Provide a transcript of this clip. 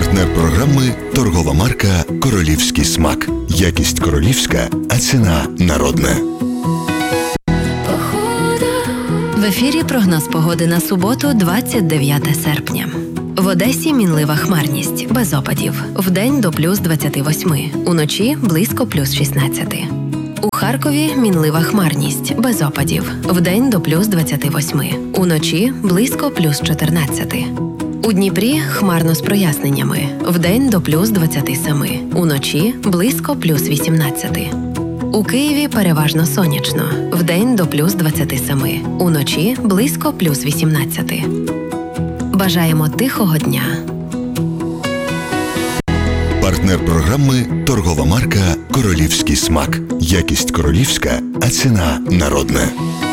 Партнер програми – торгова марка «Королівський смак». Якість королівська, а ціна народна. В ефірі прогноз погоди на суботу, 29 серпня. В Одесі мінлива хмарність, без опадів. Вдень до плюс 28, уночі близько плюс 16. У Харкові мінлива хмарність, без опадів. Вдень до плюс 28, уночі близько плюс 14. У Дніпрі хмарно з проясненнями. Вдень до плюс 27, уночі близько плюс 18. У Києві переважно сонячно. Вдень до плюс 27, уночі близько плюс 18. Бажаємо тихого дня. Партнер програми – торгова марка «Королівський смак». Якість королівська, а ціна народна.